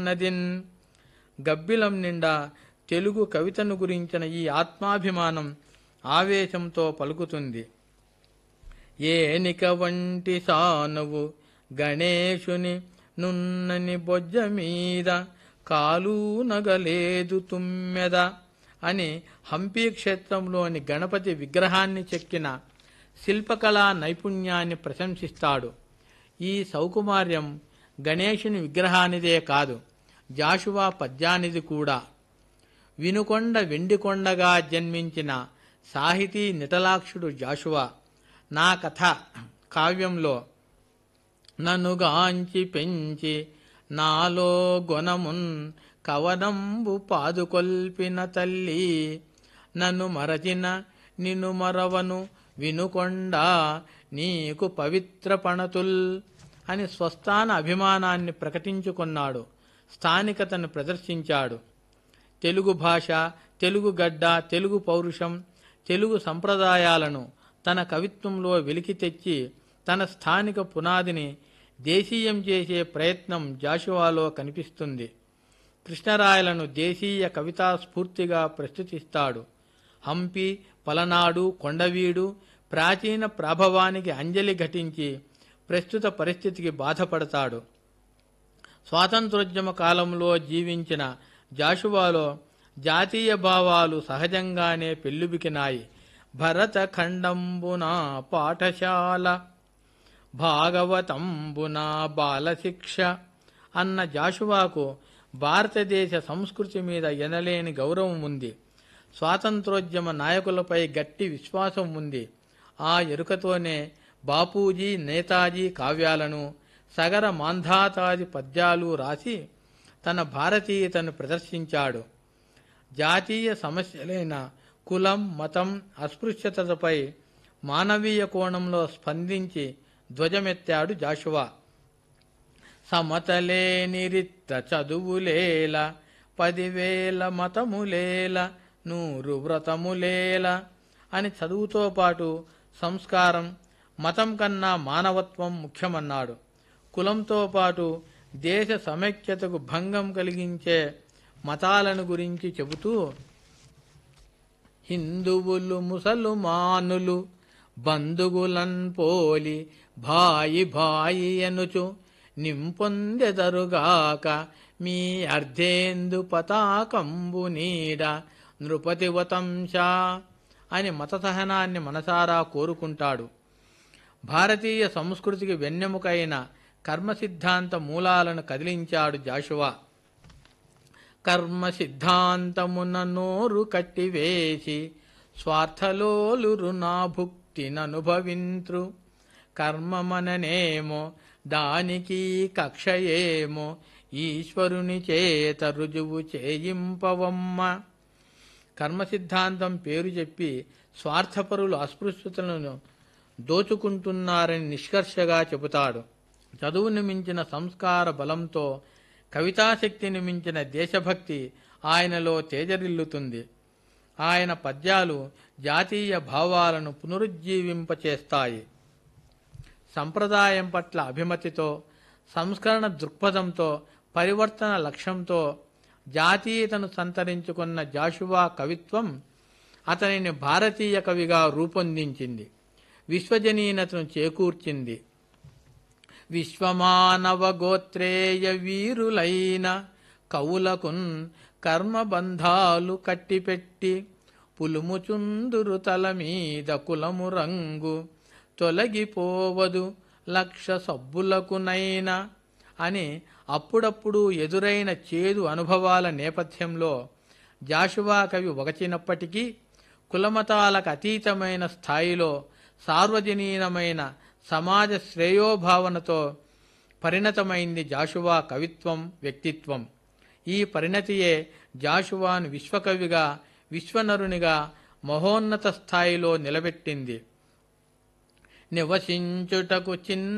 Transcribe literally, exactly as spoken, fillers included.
నదిన్ గబ్బిలం నిండా తెలుగు కవితను గురించిన ఈ ఆత్మాభిమానం ఆవేశంతో పలుకుతుంది. ఏనిక వంటి సానువు గణేశుని నున్నని బొజ్జ మీద కాలు నగలేదు తుమ్మెద అని హంపీ క్షేత్రంలోని గణపతి విగ్రహాన్ని చెక్కిన శిల్పకళా నైపుణ్యాన్ని ప్రశంసిస్తాడు. ఈ సౌకుమార్యం గణేశుని విగ్రహానిదే కాదు, జాషువా పద్యానిది కూడా. వినుకొండ వెండికొండగా జన్మించిన సాహితీ నిటలాక్షుడు జాషువా నా కథ కావ్యంలో నన్నుగాంచి పెంచి నాలో గొనమున్ కవనంబు పాదుకొల్పిన తల్లి నన్ను మరచిన నిన్ను మరవను వినుకొండ నీకు పవిత్ర పణతుల్ అని స్వస్థాన అభిమానాన్ని ప్రకటించుకున్నాడు. స్థానికతను ప్రదర్శించాడు. తెలుగు భాష, తెలుగు గడ్డ, తెలుగు పౌరుషం, తెలుగు సంప్రదాయాలను తన కవిత్వంలో వెలికి తెచ్చి తన స్థానిక పునాదిని దేశీయం చేసే ప్రయత్నం జాషువాలో కనిపిస్తుంది. కృష్ణరాయలను దేశీయ కవితా స్ఫూర్తిగా ప్రస్తుతిస్తాడు. హంపి, పలనాడు, కొండవీడు ప్రాచీన ప్రాభవానికి అంజలి ఘటించి ప్రస్తుత పరిస్థితికి బాధపడతాడు. స్వాతంత్రోద్యమ కాలంలో జీవించిన జాషువాలో జాతీయ భావాలు సహజంగానే పెల్లుబికినాయి. భరత ఖండంబున పాఠశాల భాగవతంబున బాలశిక్ష అన్న జాషువాకు భారతదేశ సంస్కృతి మీద ఎనలేని గౌరవం ఉంది. స్వాతంత్రోద్యమ నాయకులపై గట్టి విశ్వాసం ఉంది. ఆ ఎరుకతోనే బాపూజీ, నేతాజీ కావ్యాలను, సగర మాంధాతాది పద్యాలు రాసి తన భారతీయతను ప్రదర్శించాడు. జాతీయ సమస్యలైన కులం, మతం, అస్పృశ్యతపై మానవీయ కోణంలో స్పందించి ధ్వజమెత్తాడు జాషువా. సమతలేనిరిత్త చదువులేల పదివేల మతములేల నూరు వ్రతములేల అని చదువుతో పాటు సంస్కారం, మతం కన్నా మానవత్వం ముఖ్యమన్నాడు. కులంతో పాటు దేశ సమైక్యతకు భంగం కలిగించే మతాలను గురించి చెబుతూ హిందువులు ముసలుమానులు బంధుగులన్ పోలి భాయి భాయి ఎనుచు నింపొందెదరుగాక మీ అర్ధేందు పతాకంబు నీడ నృపతివతంశ అని మత సహనాన్ని మనసారా కోరుకుంటాడు. భారతీయ సంస్కృతికి వెన్నెముకైన కర్మ సిద్ధాంత మూలాలను కదిలించాడు జాషువా. కర్మ సిద్ధాంతమున నోరు కట్టివేసి స్వార్థలోలురు నా భుక్తిననుభవింత్రు కర్మమననేమో దానికి కక్షయేమో ఈశ్వరుని చేత రుజువు చేయింపవమ్మ. కర్మ సిద్ధాంతం పేరు చెప్పి స్వార్థపరులు అస్పృశ్యతలను దోచుకుంటున్నారని నిష్కర్షగా చెబుతాడు. చదువును మించిన సంస్కార బలంతో, కవితాశక్తిని మించిన దేశభక్తి ఆయనలో తేజరిల్లుతుంది. ఆయన పద్యాలు జాతీయ భావాలను పునరుజ్జీవింపచేస్తాయి. సంప్రదాయం పట్ల అభిమతితో, సంస్కరణ దృక్పథంతో, పరివర్తన లక్ష్యంతో జాతీయతను సంతరించుకున్న జాషువా కవిత్వం అతనిని భారతీయ కవిగా రూపొందించింది, విశ్వజనీనతను చేకూర్చింది. విశ్వమానవ గోత్రేయ వీరులైన కవులకున్ కర్మబంధాలు కట్టిపెట్టి పులుముచుందురు తల మీద కులము రంగు తొలగిపోవదు లక్ష సబ్బులకునైనా అని అప్పుడప్పుడు ఎదురైన చేదు అనుభవాల నేపథ్యంలో జాషువా కవి వగచినప్పటికీ కులమతాలకు అతీతమైన స్థాయిలో సార్వజనీనమైన సమాజ శ్రేయోభావనతో పరిణతమైంది జాషువా కవిత్వం, వ్యక్తిత్వం. ఈ పరిణతియే జాషువాను విశ్వకవిగా, విశ్వనరునిగా మహోన్నత స్థాయిలో నిలబెట్టింది. నివసించుటకు చిన్న